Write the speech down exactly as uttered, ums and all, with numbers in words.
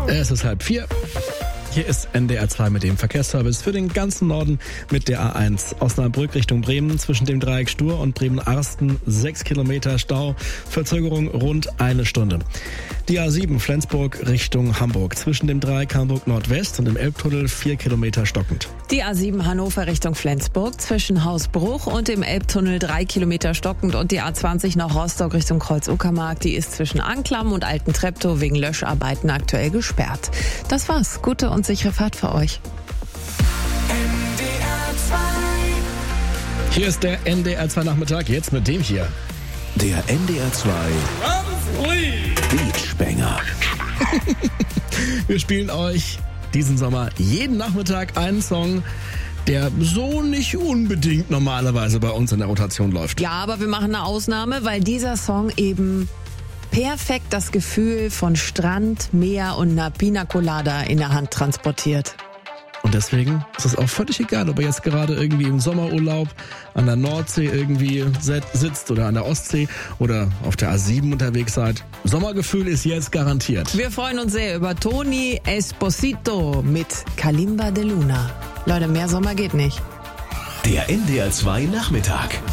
Es ist halb vier. Hier ist N D R zwei mit dem Verkehrsservice für den ganzen Norden mit der A eins. Osnabrück Richtung Bremen zwischen dem Dreieck Stur und Bremen-Arsten sechs Kilometer Stau, Verzögerung rund eine Stunde. Die A sieben Flensburg Richtung Hamburg zwischen dem Dreieck Hamburg Nordwest und dem Elbtunnel vier Kilometer stockend. Die A sieben Hannover Richtung Flensburg zwischen Hausbruch und dem Elbtunnel drei Kilometer stockend und die A zwanzig nach Rostock Richtung Kreuz-Uckermark, die ist zwischen Anklam und Alten-Treptow wegen Löscharbeiten aktuell gesperrt. Das war's. Gute und sichere Fahrt für euch. N D R zwei. Hier ist der N D R zwei Nachmittag, jetzt mit dem hier. Der N D R zwei Beachbanger. Wir spielen euch diesen Sommer jeden Nachmittag einen Song, der so nicht unbedingt normalerweise bei uns in der Rotation läuft. Ja, aber wir machen eine Ausnahme, weil dieser Song eben perfekt das Gefühl von Strand, Meer und einer Pina Colada in der Hand transportiert. Und deswegen ist es auch völlig egal, ob ihr jetzt gerade irgendwie im Sommerurlaub an der Nordsee irgendwie sitzt oder an der Ostsee oder auf der A sieben unterwegs seid. Sommergefühl ist jetzt garantiert. Wir freuen uns sehr über Tony Esposito mit Kalimba de Luna. Leute, mehr Sommer geht nicht. Der N D R zwei Nachmittag